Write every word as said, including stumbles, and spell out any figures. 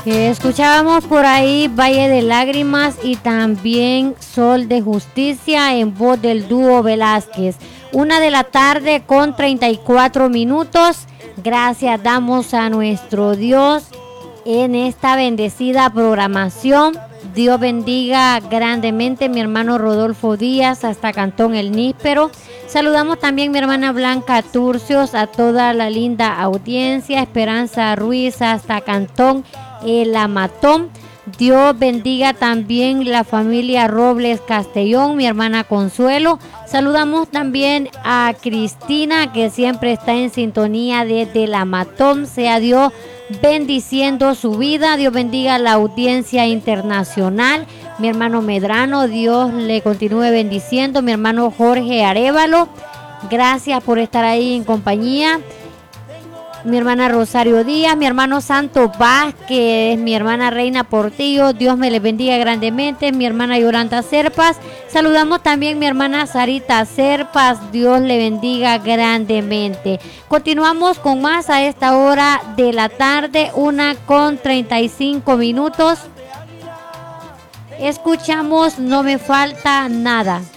Que escuchábamos por ahí Valle de Lágrimas y también Sol de Justicia en voz del dúo Velázquez. Una de la tarde con treinta y cuatro minutos. Gracias damos a nuestro Dios en esta bendecida programación. Dios bendiga grandemente mi hermano Rodolfo Díaz hasta Cantón El Níspero. Saludamos también mi hermana Blanca Turcios, a toda la linda audiencia. Esperanza Ruiz hasta Cantón El Amatón. Dios bendiga también la familia Robles Castellón, mi hermana Consuelo. Saludamos también a Cristina, que siempre está en sintonía desde El Amatón. Sea Dios bendiciendo su vida. Dios bendiga la audiencia internacional. Mi hermano Medrano, Dios le continúe bendiciendo. Mi hermano Jorge Arévalo, gracias por estar ahí en compañía. Mi hermana Rosario Díaz, mi hermano Santo Vázquez, mi hermana Reina Portillo, Dios me les bendiga grandemente. Mi hermana Yolanda Serpas, saludamos también mi hermana Sarita Serpas, Dios le bendiga grandemente. Continuamos con más a esta hora de la tarde, una con treinta y cinco minutos. Escuchamos No Me Falta Nada.